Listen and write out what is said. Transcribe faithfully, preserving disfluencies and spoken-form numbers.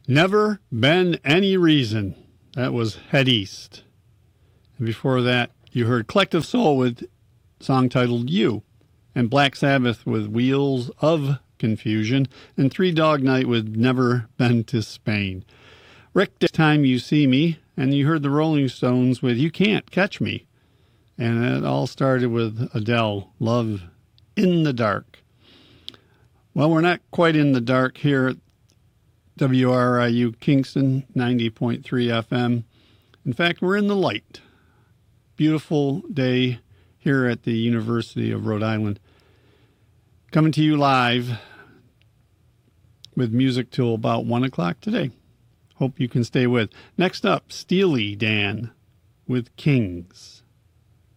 Never Been Any Reason. That was Head East. And before that, you heard Collective Soul with a song titled You, and Black Sabbath with Wheels of Confusion, and Three Dog Night with Never Been to Spain. Rick, This Time You See Me, and you heard the Rolling Stones with You Can't Catch Me. And it all started with Adele, Love in the Dark. Well, we're not quite in the dark here at W R I U Kingston, ninety point three F M. In fact, we're in the light. Beautiful day here at the University of Rhode Island. Coming to you live with music till about one o'clock today. Hope you can stay with. Next up, Steely Dan with Kings.